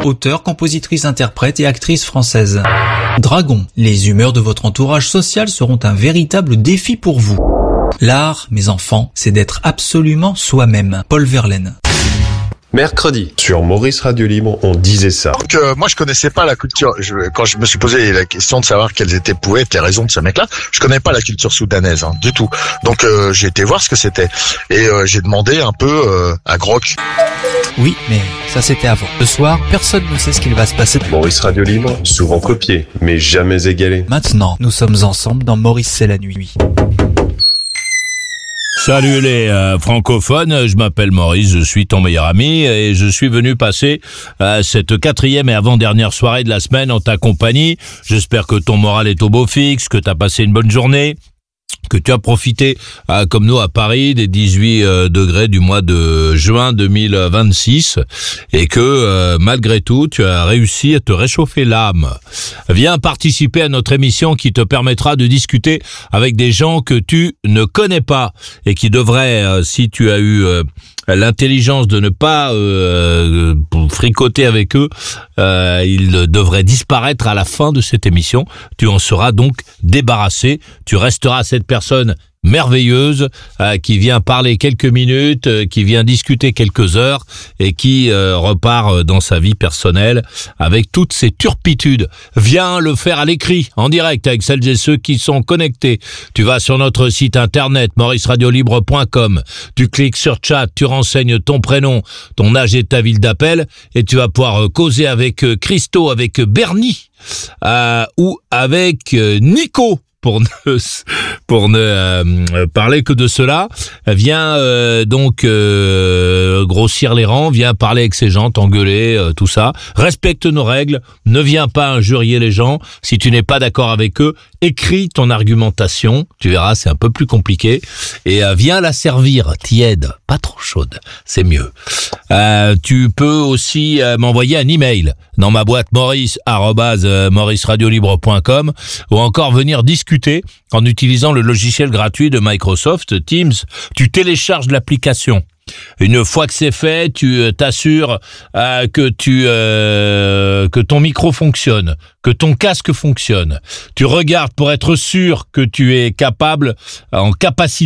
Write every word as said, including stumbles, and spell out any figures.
auteure, compositrice, interprète et actrice française. Dragon, les humeurs de votre entourage social seront un véritable défi pour vous. L'art, mes enfants, c'est d'être absolument soi-même. Paul Verlaine. Mercredi, sur Maurice Radio Libre, on disait ça. Donc euh, moi je connaissais pas la culture. Je, quand je me suis posé la question de savoir quelles étaient pouvaient être les raisons de ce mec-là, je connais pas la culture soudanaise hein, du tout. Donc euh, j'ai été voir ce que c'était et euh, j'ai demandé un peu euh, à Grok. Oui, mais ça c'était avant. Ce soir, personne ne sait ce qu'il va se passer. Maurice Radio Libre, souvent copié, mais jamais égalé. Maintenant, nous sommes ensemble dans Maurice c'est la nuit. Salut les euh, francophones, je m'appelle Maurice, je suis ton meilleur ami et je suis venu passer euh, cette quatrième et avant-dernière soirée de la semaine en ta compagnie. J'espère que ton moral est au beau fixe, que tu as passé une bonne journée, que tu as profité, euh, comme nous à Paris, des dix-huit euh, degrés du mois de juin deux mille vingt-six et que, euh, malgré tout, tu as réussi à te réchauffer l'âme. Viens participer à notre émission qui te permettra de discuter avec des gens que tu ne connais pas et qui devraient, euh, si tu as eu euh, l'intelligence de ne pas euh, fricoter avec eux, euh, ils devraient disparaître à la fin de cette émission. Tu en seras donc débarrassé. Tu resteras cette personne merveilleuse euh, qui vient parler quelques minutes, euh, qui vient discuter quelques heures et qui euh, repart dans sa vie personnelle avec toutes ses turpitudes. Viens le faire à l'écrit, en direct, avec celles et ceux qui sont connectés. Tu vas sur notre site internet maurice radio libre point com, tu cliques sur chat, tu renseignes ton prénom, ton âge et ta ville d'appel et tu vas pouvoir causer avec Christo, avec Bernie euh, ou avec euh, Nico. Pour ne, pour ne euh, parler que de cela, viens euh, donc euh, grossir les rangs, viens parler avec ces gens, t'engueuler, euh, tout ça. Respecte nos règles, ne viens pas injurier les gens. Si tu n'es pas d'accord avec eux, écris ton argumentation, tu verras, c'est un peu plus compliqué. Et euh, viens la servir, tiède, pas trop chaude, c'est mieux. Euh, tu peux aussi euh, m'envoyer un email dans ma boîte maurice arobase maurice radio libre point com ou encore venir discuter en utilisant le logiciel gratuit de Microsoft Teams. Tu télécharges l'application. Une fois que c'est fait, tu t'assures euh, que tu euh, que ton micro fonctionne, que ton casque fonctionne. Tu regardes pour être sûr que tu es capable, en capacité